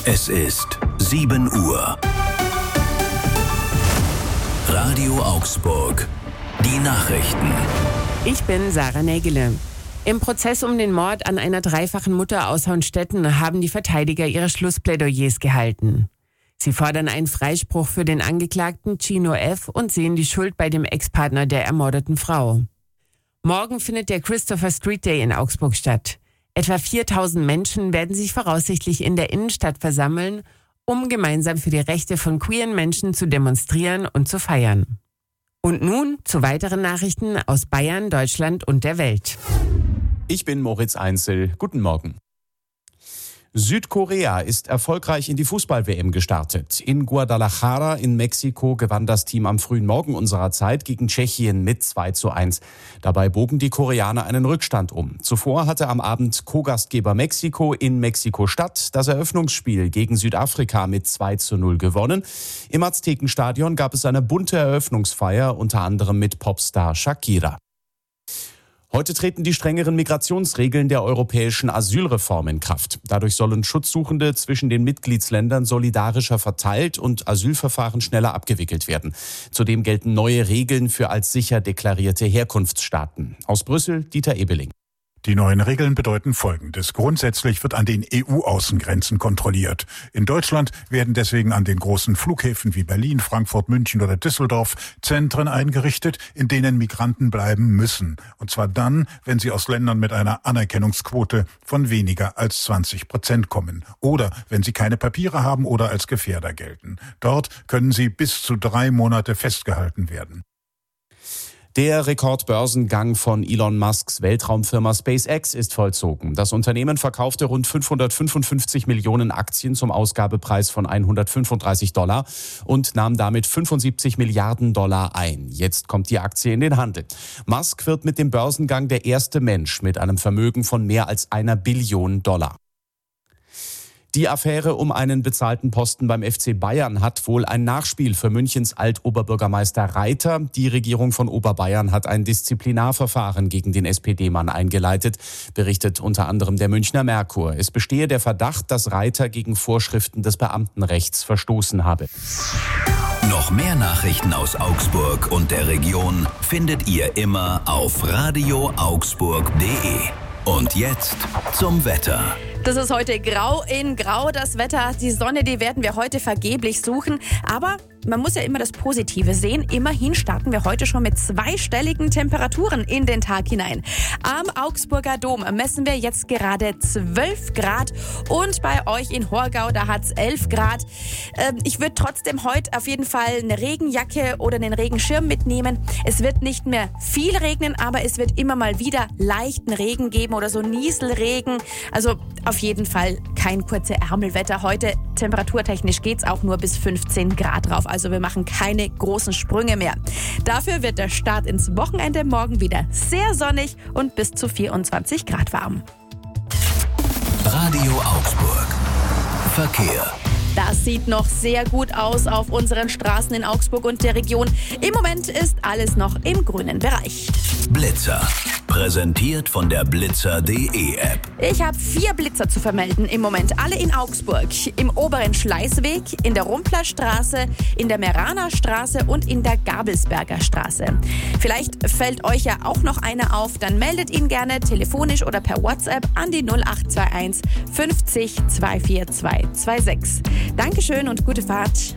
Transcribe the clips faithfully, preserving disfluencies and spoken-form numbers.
Es ist sieben Uhr. Radio Augsburg. Die Nachrichten. Ich bin Sarah Nägele. Im Prozess um den Mord an einer dreifachen Mutter aus Hornstetten haben die Verteidiger ihre Schlussplädoyers gehalten. Sie fordern einen Freispruch für den Angeklagten Chino F. und sehen die Schuld bei dem Ex-Partner der ermordeten Frau. Morgen findet der Christopher Street Day in Augsburg statt. Etwa viertausend Menschen werden sich voraussichtlich in der Innenstadt versammeln, um gemeinsam für die Rechte von queeren Menschen zu demonstrieren und zu feiern. Und nun zu weiteren Nachrichten aus Bayern, Deutschland und der Welt. Ich bin Moritz Einzel. Guten Morgen. Südkorea ist erfolgreich in die Fußball-W M gestartet. In Guadalajara in Mexiko gewann das Team am frühen Morgen unserer Zeit gegen Tschechien mit zwei zu eins. Dabei bogen die Koreaner einen Rückstand um. Zuvor hatte am Abend Co-Gastgeber Mexiko in Mexiko-Stadt das Eröffnungsspiel gegen Südafrika mit zwei zu null gewonnen. Im Aztekenstadion gab es eine bunte Eröffnungsfeier, unter anderem mit Popstar Shakira. Heute treten die strengeren Migrationsregeln der europäischen Asylreform in Kraft. Dadurch sollen Schutzsuchende zwischen den Mitgliedsländern solidarischer verteilt und Asylverfahren schneller abgewickelt werden. Zudem gelten neue Regeln für als sicher deklarierte Herkunftsstaaten. Aus Brüssel, Dieter Ebeling. Die neuen Regeln bedeuten Folgendes. Grundsätzlich wird an den E U-Außengrenzen kontrolliert. In Deutschland werden deswegen an den großen Flughäfen wie Berlin, Frankfurt, München oder Düsseldorf Zentren eingerichtet, in denen Migranten bleiben müssen. Und zwar dann, wenn sie aus Ländern mit einer Anerkennungsquote von weniger als zwanzig Prozent kommen. Oder wenn sie keine Papiere haben oder als Gefährder gelten. Dort können sie bis zu drei Monate festgehalten werden. Der Rekordbörsengang von Elon Musks Weltraumfirma SpaceX ist vollzogen. Das Unternehmen verkaufte rund fünfhundertfünfundfünfzig Millionen Aktien zum Ausgabepreis von hundertfünfunddreißig Dollar und nahm damit fünfundsiebzig Milliarden Dollar ein. Jetzt kommt die Aktie in den Handel. Musk wird mit dem Börsengang der erste Mensch mit einem Vermögen von mehr als einer Billion Dollar. Die Affäre um einen bezahlten Posten beim F C Bayern hat wohl ein Nachspiel für Münchens Alt-Oberbürgermeister Reiter. Die Regierung von Oberbayern hat ein Disziplinarverfahren gegen den S P D-Mann eingeleitet, berichtet unter anderem der Münchner Merkur. Es bestehe der Verdacht, dass Reiter gegen Vorschriften des Beamtenrechts verstoßen habe. Noch mehr Nachrichten aus Augsburg und der Region findet ihr immer auf radio augsburg punkt de. Und jetzt zum Wetter. Das ist heute grau in grau, das Wetter. Die Sonne, die werden wir heute vergeblich suchen. Aber man muss ja immer das Positive sehen. Immerhin starten wir heute schon mit zweistelligen Temperaturen in den Tag hinein. Am Augsburger Dom messen wir jetzt gerade zwölf Grad. Und bei euch in Horgau, da hat es elf Grad. Ähm, ich würde trotzdem heute auf jeden Fall eine Regenjacke oder einen Regenschirm mitnehmen. Es wird nicht mehr viel regnen, aber es wird immer mal wieder leichten Regen geben oder so Nieselregen. Also auf jeden Fall kein kurze Ärmelwetter heute. Temperaturtechnisch geht's auch nur bis fünfzehn Grad drauf. Also wir machen keine großen Sprünge mehr. Dafür wird der Start ins Wochenende morgen wieder sehr sonnig und bis zu vierundzwanzig Grad warm. Radio Augsburg. Verkehr. Das sieht noch sehr gut aus auf unseren Straßen in Augsburg und der Region. Im Moment ist alles noch im grünen Bereich. Blitzer. Präsentiert von der blitzer punkt de App. Ich habe vier Blitzer zu vermelden im Moment. Alle in Augsburg. Im oberen Schleißweg, in der Rumplerstraße, in der Meraner Straße und in der Gabelsberger Straße. Vielleicht fällt euch ja auch noch einer auf. Dann meldet ihn gerne telefonisch oder per WhatsApp an die null acht zwei eins fünfzig zweihundertvierundzwanzig sechsundzwanzig. Dankeschön und gute Fahrt.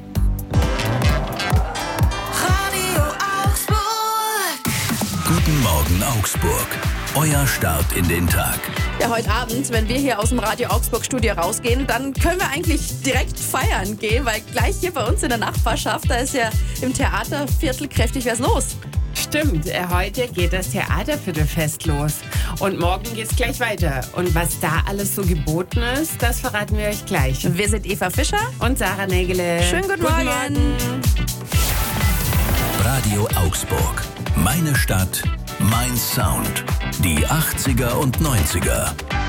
Guten Morgen Augsburg. Euer Start in den Tag. Ja, heute Abend, wenn wir hier aus dem Radio Augsburg Studio rausgehen, dann können wir eigentlich direkt feiern gehen, weil gleich hier bei uns in der Nachbarschaft, da ist ja im Theaterviertel kräftig was los. Stimmt, äh, heute geht das Theaterviertelfest los und morgen geht's gleich weiter. Und was da alles so geboten ist, das verraten wir euch gleich. Wir sind Eva Fischer und Sarah Nägele. Schönen guten, guten Morgen. Morgen. Radio Augsburg. Meine Stadt, mein Sound. Die achtziger und neunziger.